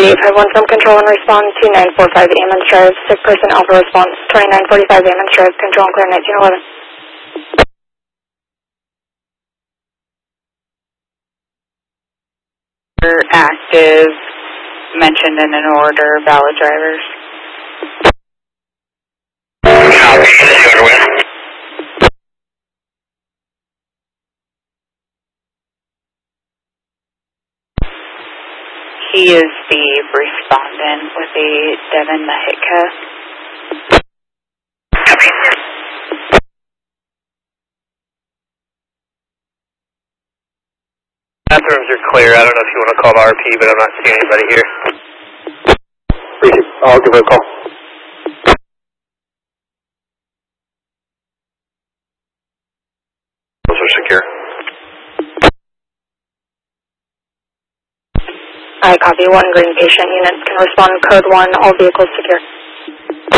8851 from control and respond 2945 Ammons Drive. Sick person Alpha response 2945 Ammons Drive. Control and clear 1911. Active, mentioned in an order, valid drivers. He is the respondent with the Devin Mahitka. Bathrooms are clear. I don't know if you want to call the RP, but I'm not seeing anybody here. I'll give her a call. Those are secure. I copy. 1 green patient units can respond code 1. All vehicles secure.